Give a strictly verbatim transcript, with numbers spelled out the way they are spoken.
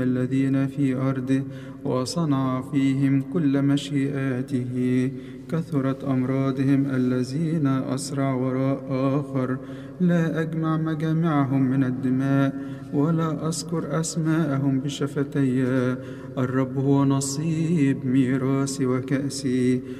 الذين في أرضه وصنع فيهم كل مشيئاته. كثرت أمراضهم الذين أسرع وراء آخر، لا أجمع مجامعهم من الدماء ولا أذكر أسماءهم بشفتي. الرب هو نصيب ميراثي وكأسي،